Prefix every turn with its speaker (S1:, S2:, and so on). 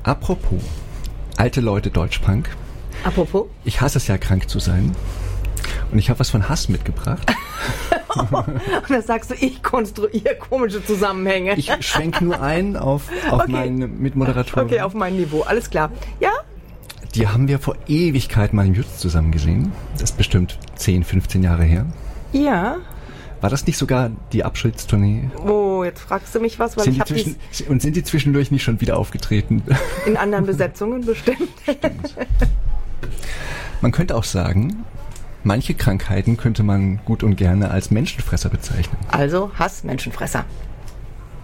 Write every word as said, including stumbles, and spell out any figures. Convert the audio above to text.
S1: Apropos, alte Leute Deutschpunk.
S2: Apropos?
S1: Ich hasse es ja, krank zu sein. Und ich habe was von Hass mitgebracht.
S2: Und dann sagst du, ich konstruiere komische Zusammenhänge.
S1: Ich schwenke nur ein auf, auf
S2: okay.
S1: meine Mitmoderatoren.
S2: Okay, auf mein Niveau, alles klar. Ja?
S1: Die haben wir vor Ewigkeit mal im Jutz zusammen gesehen. Das ist bestimmt zehn, fünfzehn Jahre her.
S2: Ja.
S1: War das nicht sogar die Abschiedstournee?
S2: Oh, jetzt fragst du mich was, weil
S1: sind
S2: ich habe
S1: zwischen, Und sind die zwischendurch nicht schon wieder aufgetreten?
S2: In anderen Besetzungen bestimmt.
S1: Stimmt. Man könnte auch sagen, manche Krankheiten könnte man gut und gerne als Menschenfresser bezeichnen.
S2: Also Hass, Menschenfresser.